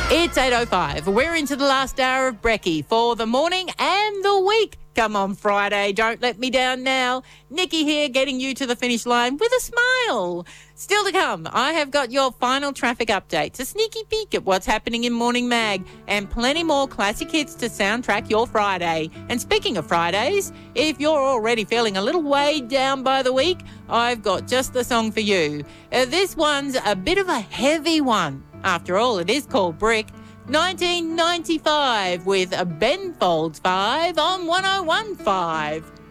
It's 8:05. We're into the last hour of Brekkie for the morning and the week. Come on, Friday, don't let me down now. Nikki here, getting you to the finish line with a smile. Still to come, I have got your final traffic updates, a sneaky peek at what's happening in Morning Mag, and plenty more classic hits to soundtrack your Friday. And speaking of Fridays, if you're already feeling a little weighed down by the week, I've got just the song for you. This one's a bit of a heavy one. After all, it is called Brick. 1995 with Ben Folds 5 on 101.5.